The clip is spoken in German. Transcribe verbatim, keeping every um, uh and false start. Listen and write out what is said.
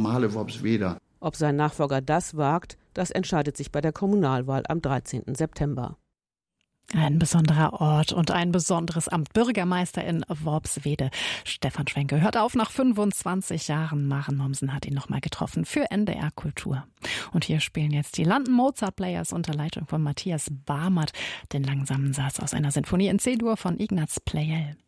normale Worpsweder. Ob sein Nachfolger das wagt, das entscheidet sich bei der Kommunalwahl am dreizehnten September. Ein besonderer Ort und ein besonderes Amt. Bürgermeister in Worpswede. Stefan Schwenke hört auf nach fünfundzwanzig Jahren. Maren Mommsen hat ihn nochmal getroffen für N D R Kultur. Und hier spielen jetzt die London Mozart Players unter Leitung von Matthias Barmert den langsamen Satz aus einer Sinfonie in C-Dur von Ignaz Pleyel.